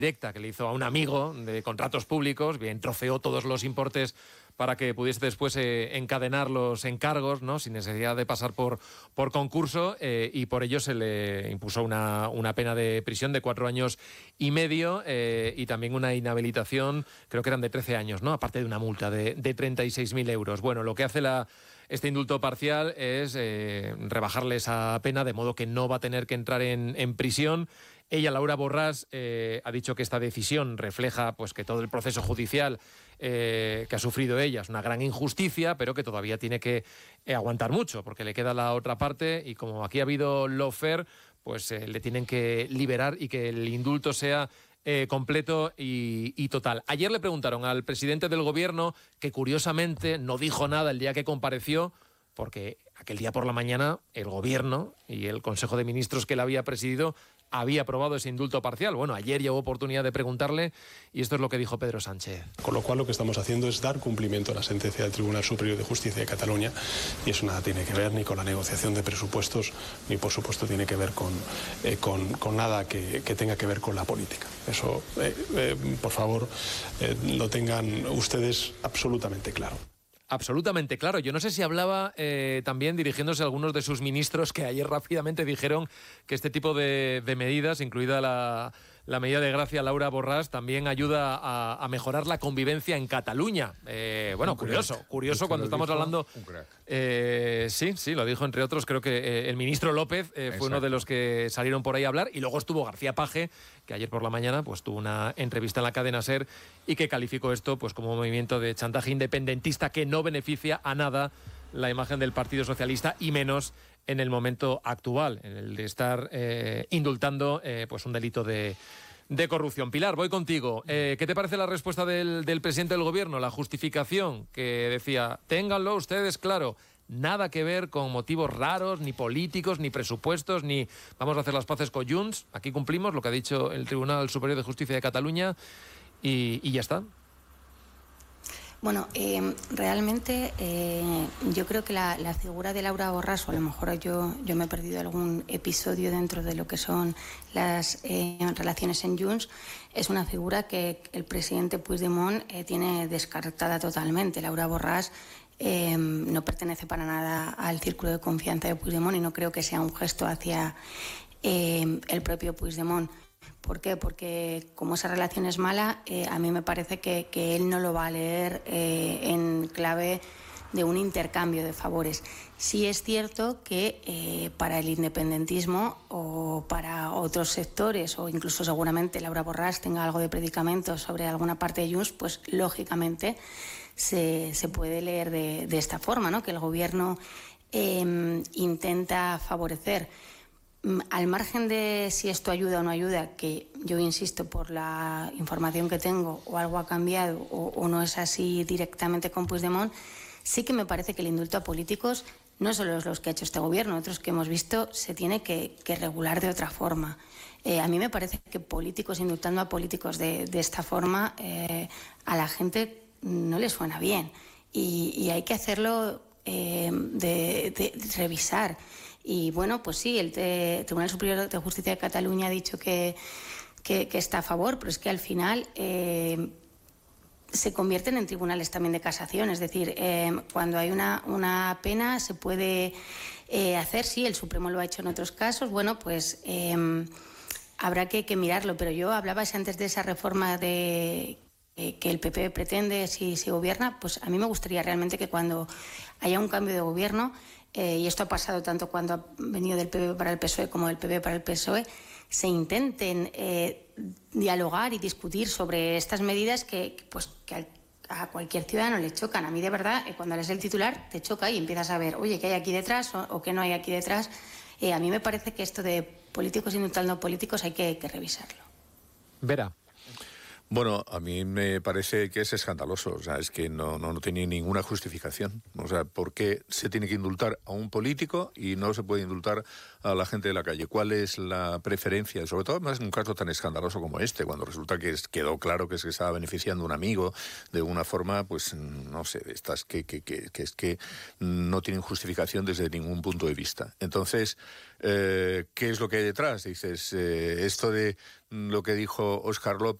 directa que le hizo a un amigo de contratos públicos, bien troceó todos los importes para que pudiese después encadenar los encargos, ¿no?, sin necesidad de pasar por concurso, y por ello se le impuso una pena de prisión de 4 años y medio, y también una inhabilitación, creo que eran de 13 años, ¿no?, aparte de una multa de 36.000 euros. Bueno, lo que hace este indulto parcial es rebajarle esa pena, de modo que no va a tener que entrar en prisión. Ella, Laura Borràs, ha dicho que esta decisión refleja pues que todo el proceso judicial que ha sufrido ella es una gran injusticia, pero que todavía tiene que aguantar mucho, porque le queda la otra parte, y como aquí ha habido lawfare, pues le tienen que liberar y que el indulto sea completo y total. Ayer le preguntaron al presidente del gobierno, que curiosamente no dijo nada el día que compareció, porque aquel día por la mañana el gobierno y el Consejo de Ministros que él había presidido había aprobado ese indulto parcial. Bueno, ayer ya hubo oportunidad de preguntarle y esto es lo que dijo Pedro Sánchez. Con lo cual lo que estamos haciendo es dar cumplimiento a la sentencia del Tribunal Superior de Justicia de Cataluña, y eso nada tiene que ver ni con la negociación de presupuestos, ni por supuesto tiene que ver con nada que tenga que ver con la política. Eso, por favor, lo tengan ustedes absolutamente claro. Absolutamente claro. Yo no sé si hablaba también dirigiéndose a algunos de sus ministros que ayer rápidamente dijeron que este tipo de medidas, incluida la medida de gracia Laura Borràs, también ayuda a mejorar la convivencia en Cataluña. Bueno, curioso cuando estamos hablando... Sí, lo dijo entre otros. Creo que el ministro López fue uno de los que salieron por ahí a hablar, y luego estuvo García Paje, que ayer por la mañana pues tuvo una entrevista en la cadena SER y que calificó esto pues como un movimiento de chantaje independentista que no beneficia a nada la imagen del Partido Socialista, y menos en el momento actual, en el de estar indultando pues un delito de corrupción. Pilar, voy contigo. ¿Qué te parece la respuesta del presidente del gobierno? La justificación que decía, ténganlo ustedes claro, nada que ver con motivos raros, ni políticos, ni presupuestos, ni vamos a hacer las paces con Junts. Aquí cumplimos lo que ha dicho el Tribunal Superior de Justicia de Cataluña y ya está. Bueno, realmente yo creo que la figura de Laura Borràs, o a lo mejor yo me he perdido algún episodio dentro de lo que son las relaciones en Junts, es una figura que el presidente Puigdemont tiene descartada totalmente. Laura Borràs no pertenece para nada al círculo de confianza de Puigdemont, y no creo que sea un gesto hacia el propio Puigdemont. ¿Por qué? Porque como esa relación es mala, a mí me parece que él no lo va a leer en clave de un intercambio de favores. Sí es cierto que para el independentismo o para otros sectores, o incluso seguramente Laura Borràs tenga algo de predicamento sobre alguna parte de Junts, pues lógicamente se puede leer de esta forma, ¿no?, que el gobierno intenta favorecer. Al margen de si esto ayuda o no ayuda, que yo insisto, por la información que tengo, o algo ha cambiado o no es así directamente con Puigdemont, sí que me parece que el indulto a políticos, no solo es los que ha hecho este gobierno, otros que hemos visto, se tiene que regular de otra forma. A mí me parece que políticos indultando a políticos de esta forma, a la gente no le suena bien, y hay que hacerlo de revisar. Y bueno, pues sí, el Tribunal Superior de Justicia de Cataluña ha dicho que está a favor, pero es que al final se convierten en tribunales también de casación. Es decir, cuando hay una pena se puede hacer, sí, el Supremo lo ha hecho en otros casos, bueno, pues habrá que mirarlo. Pero yo hablaba antes de esa reforma que el PP pretende si gobierna, pues a mí me gustaría realmente que cuando haya un cambio de gobierno, y esto ha pasado tanto cuando ha venido del PP para el PSOE como del PP para el PSOE, se intenten dialogar y discutir sobre estas medidas que a cualquier ciudadano le chocan. A mí de verdad, cuando eres el titular, te choca y empiezas a ver, oye, ¿qué hay aquí detrás o qué no hay aquí detrás? A mí me parece que esto de políticos indultando políticos hay que revisarlo. Vera. Bueno, a mí me parece que es escandaloso, o sea, es que no tiene ninguna justificación. O sea, ¿por qué se tiene que indultar a un político y no se puede indultar a la gente de la calle? ¿Cuál es la preferencia? Sobre todo, además, en un caso tan escandaloso como este, cuando resulta que quedó claro que se estaba beneficiando a un amigo de una forma, pues, no sé, de estas que es que no tienen justificación desde ningún punto de vista. Entonces, ¿qué es lo que hay detrás? Dices, esto de lo que dijo Óscar López,